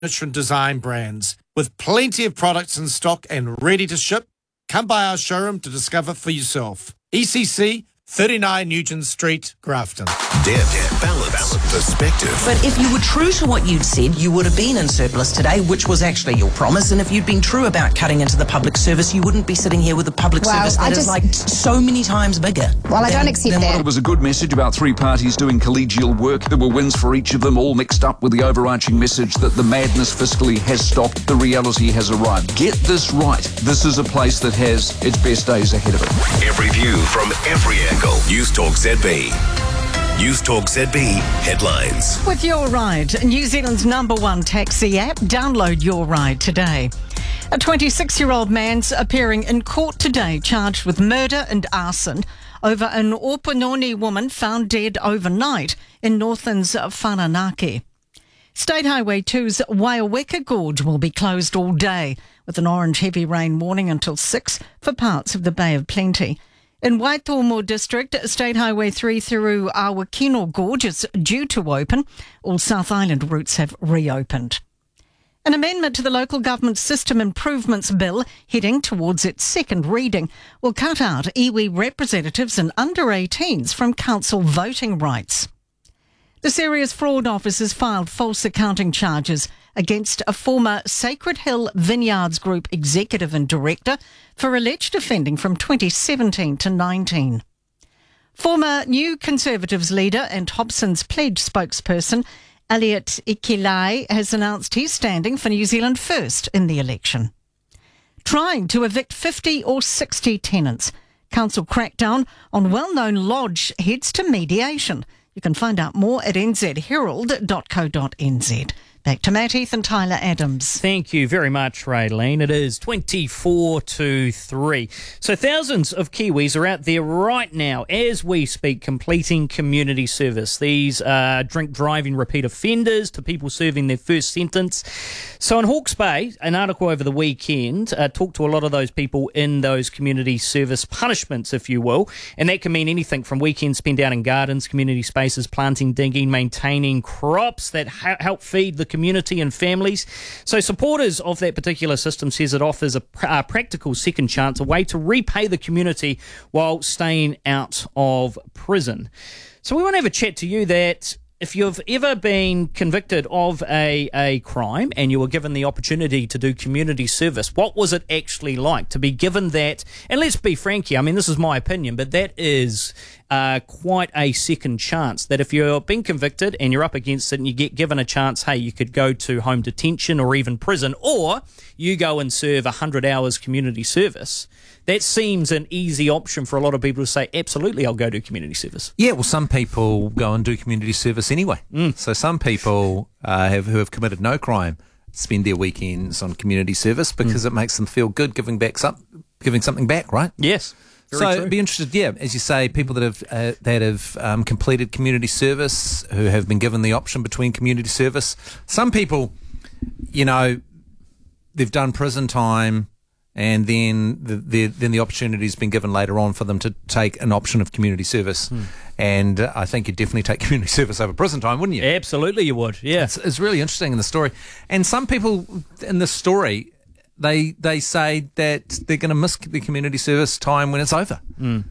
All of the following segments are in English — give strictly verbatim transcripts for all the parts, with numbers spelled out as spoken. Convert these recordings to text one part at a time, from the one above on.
and design brands. With plenty of products in stock and ready to ship, come by our showroom to discover for yourself. E C C, thirty-nine Nugent Street, Grafton. Deb, balance, balance, perspective. But if you were true to what you'd said, you would have been in surplus today, which was actually your promise. And if you'd been true about cutting into the public service, you wouldn't be sitting here with a public well, service that I is just, like so many times bigger. Well, I than, don't accept that. It was a good message about three parties doing collegial work. There were wins for each of them, all mixed up with the overarching message that the madness fiscally has stopped, the reality has arrived. Get this right. This is a place that has its best days ahead of it. Every view from every angle. News Talk Z B. News Talk Z B headlines. With Your Ride, New Zealand's number one taxi app, download Your Ride today. A twenty-six-year-old man's appearing in court today charged with murder and arson over an Opunoni woman found dead overnight in Northland's Whananaki. State Highway two's Waiaweka Gorge will be closed all day, with an orange heavy rain warning until six for parts of the Bay of Plenty. In Waitomo District, State Highway three through Awakino Gorge is due to open. All South Island routes have reopened. An amendment to the Local Government System Improvements Bill, heading towards its second reading, will cut out iwi representatives and under eighteens from council voting rights. The Serious Fraud Office has filed false accounting charges against a former Sacred Hill Vineyards Group executive and director for alleged offending from twenty seventeen to nineteen. Former New Conservatives leader and Hobson's Pledge spokesperson Elliot Ikilai has announced he's standing for New Zealand First in the election. Trying to evict fifty or sixty tenants, council crackdown on well-known lodge heads to mediation. You can find out more at n z herald dot co dot n z. Back to Matt Heath and Tyler Adams. Thank you very much, Raylene. It is twenty-four to three. So thousands of Kiwis are out there right now, as we speak, completing community service. These are drink driving repeat offenders to people serving their first sentence. So in Hawke's Bay, an article over the weekend uh, talked to a lot of those people in those community service punishments, if you will. And that can mean anything from weekends spent out in gardens, community spaces, planting, digging, maintaining crops that ha- help feed the community and families. So supporters of that particular system says it offers a, pr- a practical second chance, a way to repay the community while staying out of prison. So we want to have a chat to you that if you've ever been convicted of a, a crime and you were given the opportunity to do community service, what was it actually like to be given that? And let's be frank here, I mean, this is my opinion, but that is uh, quite a second chance. That if you're being convicted and you're up against it and you get given a chance, hey, you could go to home detention or even prison, or you go and serve one hundred hours community service. That seems an easy option for a lot of people to say, absolutely, I'll go do community service. Yeah, well, some people go and do community service anyway. Mm. So some people uh, have who have committed no crime spend their weekends on community service because mm. it makes them feel good giving back some, giving something back, right? Yes. Very so true. I'd be interested, yeah, as you say, people that have uh, that have um, completed community service, who have been given the option between community service. Some people, you know, they've done prison time, and then the, the then the opportunity has been given later on for them to take an option of community service. Hmm. And uh, I think you'd definitely take community service over prison time, wouldn't you? Absolutely you would, yeah. It's, it's really interesting in the story. And some people in the story, they they say that they're going to miss the community service time when it's over. Mm.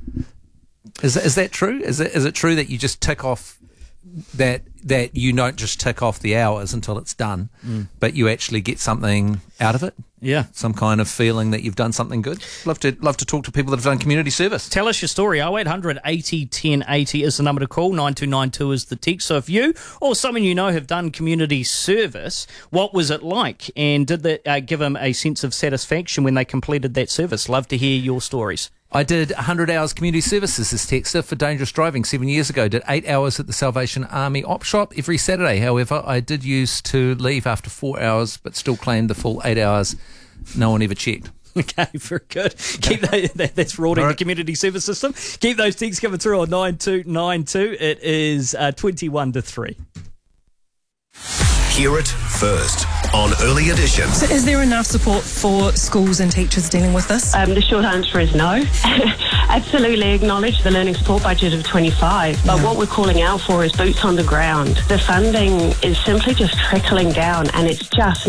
Is, is that true? Is it, is it true that you just tick off that that you don't just tick off the hours until it's done, mm. but you actually get something out of it? Yeah, some kind of feeling that you've done something good. Love to love to talk to people that have done community service. Tell us your story. oh eight hundred eighty ten eighty is the number to call. nine two nine two is the text. So if you or someone you know have done community service, what was it like? And did that uh, give them a sense of satisfaction when they completed that service? Love to hear your stories. I did one hundred hours community services as texter for dangerous driving seven years ago. Did eight hours at the Salvation Army op shop every Saturday. However, I did used to leave after four hours, but still claimed the full eight hours. No one ever checked. Okay, very good. Keep that, that, that's rorting right. The community service system. Keep those texts coming through on nine two nine two. It is uh, twenty-one to three. Hear it first. on Early Edition. So is there enough support for schools and teachers dealing with this? Um, the short answer is no. Absolutely acknowledge the learning support budget of twenty-five, but Yeah. what we're calling out for is boots on the ground. The funding is simply just trickling down, and it's just